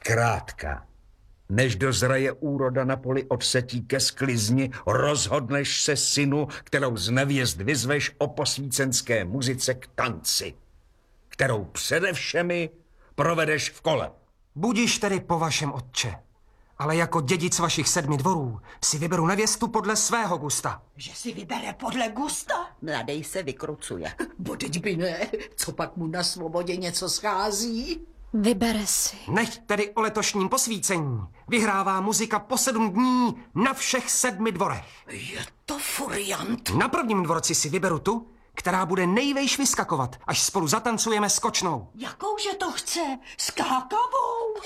Zkrátka, než dozraje úroda na poli od setí ke sklizni, rozhodneš se, synu, kterou z nevěst vyzveš o posvícenské muzice k tanci, kterou předevšemi provedeš v kole. Budiš tedy po vašem otče, ale jako dědic vašich 7 dvorů si vyberu nevěstu podle svého gusta. Že si vybere podle gusta? Mladej se vykrucuje. Bodeď by ne, co pak mu na svobodě něco schází? Vybere si. Nechť tedy o letošním posvícení vyhrává muzika po 7 dní na všech 7 dvorech. Je to furiant. Na prvním dvorci si vyberu tu, která bude nejvejš vyskakovat, až spolu zatancujeme skočnou. Jakouže to chce? Skákavou?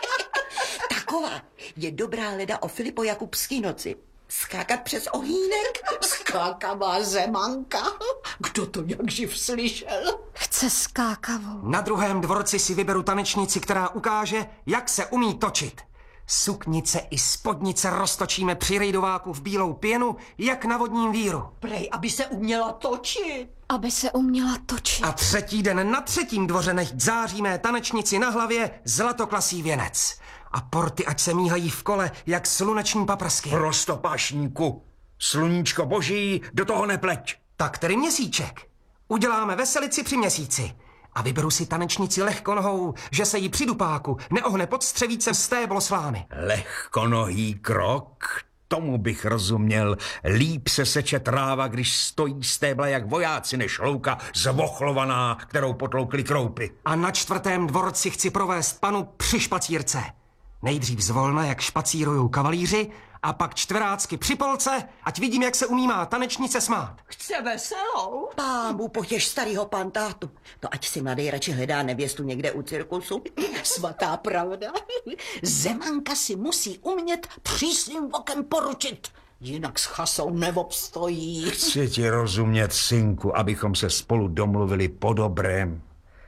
Taková je dobrá leda o Filipojakubský noci. Skákat přes ohýnek? Skákavá zemanka? Kdo to jak živ slyšel? Chce skákavou. Na druhém dvorci si vyberu tanečnici, která ukáže, jak se umí točit. Suknice i spodnice roztočíme při rejdováku v bílou pěnu, jak na vodním víru. Prej, aby se uměla točit. Aby se uměla točit. A třetí den na třetím dvoře nechť září mé tanečnici na hlavě zlatoklasý věnec. A porty ať se míhají v kole, jak sluneční paprsky. Prostopášníku, sluníčko boží, do toho nepleť. Tak tedy měsíček. Uděláme veselici při měsíci. A vyberu si tanečnici lehkonohou, že se jí při dupáku neohne pod střevícem stéblo slámy. Lehkonohý krok, tomu bych rozuměl. Líp se seče tráva, když stojí stébla jak vojáci, než louka zvochlovaná, kterou potloukli kroupy. A na 4. dvorci chci provést panu při špacírce. Nejdřív zvolna, jak špacírujou kavalíři, a pak čtverácky při polce, ať vidím, jak se umí má tanečnice smát. Chce veselou? Pámu, potěš starýho pantátu. To ať si mladej radši hledá nevěstu někde u cirkusu. Svatá pravda. Zemanka si musí umět přísným vokem poručit. Jinak s chasou neobstojí. Chci ti rozumět, synku, abychom se spolu domluvili po dobrém.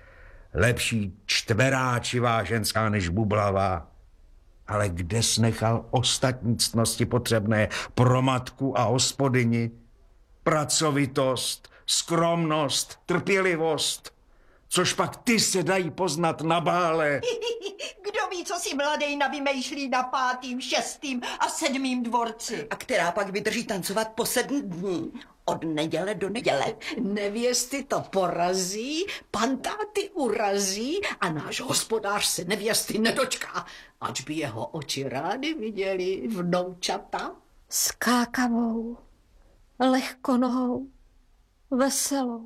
Lepší čtveráčivá ženská než bublavá. Ale kde jsi nechal ostatní ctnosti potřebné pro matku a hospodyni? Pracovitost, skromnost, trpělivost. Což pak ty se dají poznat na bále. Kdo ví, co si mladej navymýšlí na 5., 6. a 7. dvorci? A která pak vydrží tancovat po 7 dní. Od neděle do neděle. Nevěsty to porazí, pantáty urazí a náš hospodář se nevěsty nedočká. Ač by jeho oči rády viděli vnoučata. Skákavou. Lehkonohou. Veselou.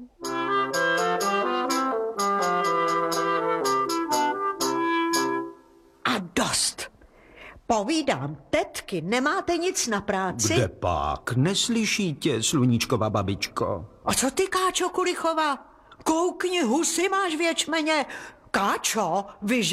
A dost. Povídám, tetky, nemáte nic na práci? Kde pak? Neslyší tě, sluníčkova babičko. A co ty, Káčo Kulichová? Koukni, husy máš v ječmeně. Káčo,